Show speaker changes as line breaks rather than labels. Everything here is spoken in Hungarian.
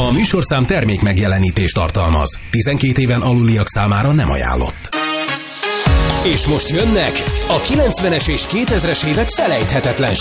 A műsorszám termék megjelenítést tartalmaz. 12 éven aluliak számára nem ajánlott. És most jönnek a 90-es és 2000-es évek felejthetetlen